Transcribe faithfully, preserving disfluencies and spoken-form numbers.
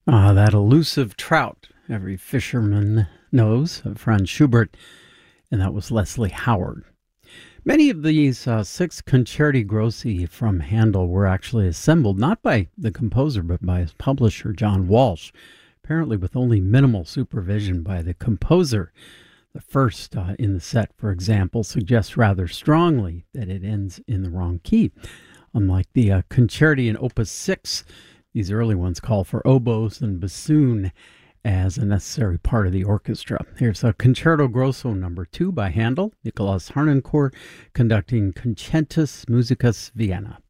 Ah, that elusive trout every fisherman knows of Franz Schubert, and that was Leslie Howard. Many of these uh, six concerti grossi from Handel were actually assembled not by the composer but by his publisher, John Walsh, apparently with only minimal supervision by the composer. The first uh, in the set, for example, suggests rather strongly that it ends in the wrong key. Unlike the uh, concerti in Opus six, these early ones call for oboes and bassoon as a necessary part of the orchestra. Here's a Concerto Grosso number two by Handel, Nicholas Harnoncourt, conducting Concentus Musicus Vienna.